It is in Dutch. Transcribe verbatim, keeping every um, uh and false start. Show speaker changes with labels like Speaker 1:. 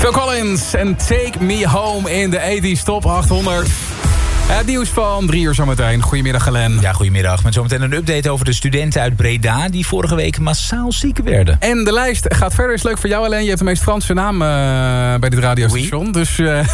Speaker 1: Phil Collins en Take Me Home in de tachtig Top achthonderd. Het nieuws van drie uur zometeen. Goedemiddag, Glenn.
Speaker 2: Ja, goedemiddag. Met zometeen een update over de studenten uit Breda... die vorige week massaal ziek werden.
Speaker 1: En de lijst gaat verder. Is leuk voor jou alleen. Je hebt de meest Franse naam uh, bij dit radiostation. Oui. Dus uh,